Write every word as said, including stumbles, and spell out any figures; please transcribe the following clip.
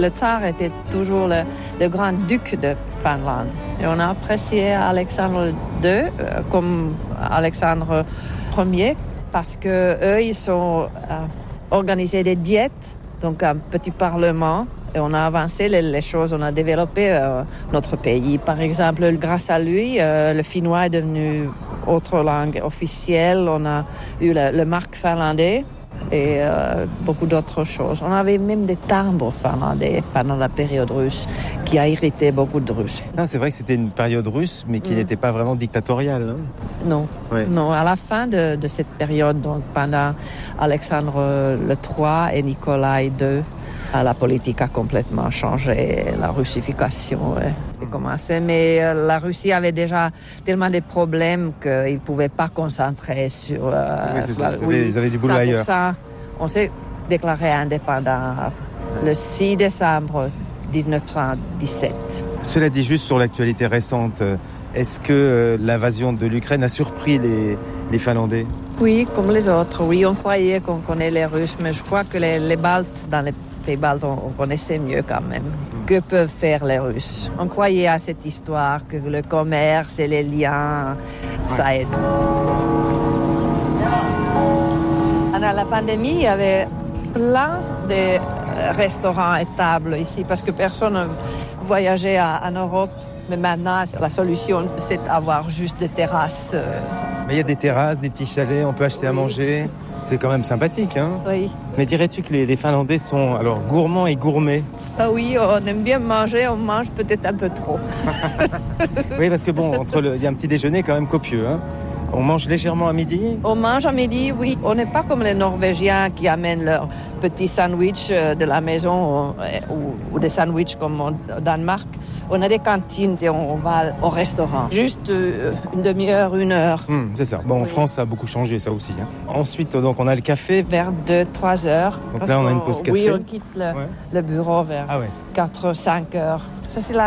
le tsar était toujours le, le grand duc de Finlande. Et on a apprécié Alexandre le Deuxième euh, comme Alexandre Premier parce que eux ils ont euh, organisé des diètes, donc un petit parlement. Et on a avancé les, les choses, on a développé euh, notre pays. Par exemple, grâce à lui, euh, le finnois est devenu autre langue officielle. On a eu le, le marque finlandais et euh, beaucoup d'autres choses. On avait même des timbres finlandais pendant la période russe qui a irrité beaucoup de Russes. Non, c'est vrai que c'était une période russe, mais qui mmh. n'était pas vraiment dictatoriale. Hein. Non, ouais. non. À la fin de, de cette période, donc pendant Alexandre le Troisième et Nicolas le Deuxième, la politique a complètement changé, la russification a commencé, mais la Russie avait déjà tellement de problèmes qu'ils ne pouvaient pas concentrer sur... Euh, c'est vrai, c'est ça, la, ils, oui, avaient, ils avaient du boulot ailleurs. Pour ça, on s'est déclaré indépendant le six décembre dix-neuf cent dix-sept. Cela dit, juste sur l'actualité récente, est-ce que l'invasion de l'Ukraine a surpris les, les Finlandais ? Oui, comme les autres. Oui, on croyait qu'on connaît les Russes, mais je crois que les, les Baltes, dans les pays baltes, on, on connaissait mieux quand même. Que peuvent faire les Russes ? On croyait à cette histoire, que le commerce et les liens, ça aide. Pendant la pandémie, il y avait plein de restaurants et tables ici, parce que personne ne voyageait en Europe. Mais maintenant, la solution, c'est d'avoir juste des terrasses. Mais il y a des terrasses, des petits chalets, on peut acheter oui. à manger. C'est quand même sympathique, hein ? Oui. Mais dirais-tu que les, les Finlandais sont alors gourmands et gourmets ? Ah oui, on aime bien manger, on mange peut-être un peu trop. Oui, parce que bon, entre le, il y a un petit déjeuner quand même copieux, hein ? On mange légèrement à midi ? On mange à midi, oui. On n'est pas comme les Norvégiens qui amènent leur petit sandwich de la maison ou, ou des sandwichs comme au Danemark. On a des cantines et on va au restaurant. Juste une demi-heure, une heure. Mmh, c'est ça. Bon, en oui. France, ça a beaucoup changé, ça aussi. Hein. Ensuite, donc, on a le café. Vers deux, trois heures. Donc là, on a une pause café. Oui, on quitte le, ouais. le bureau vers ah ouais. quatre, cinq heures. Ça, c'est la